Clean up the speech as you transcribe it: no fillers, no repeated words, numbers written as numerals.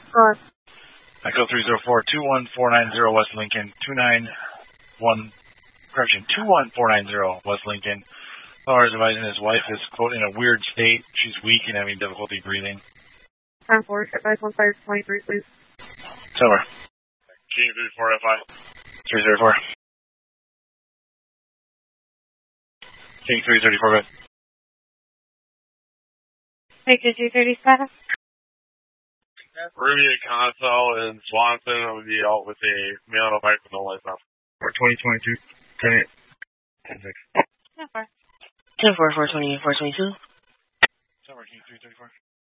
Echo 304-21490 West Lincoln, 21490 West Lincoln. Caller is advising his wife is, quote, in a weird state. She's weak and having difficulty breathing. 10-4, advise 1523, please. Silver. King 34 FI. 334. King 334, go ahead. Victor 237. Ruby and Console and Swanson will be out with a male on a bike with no lights off. For 2022, 10-8. 10-6. 10-4. 10-4, 420, 422. Silver, King 334.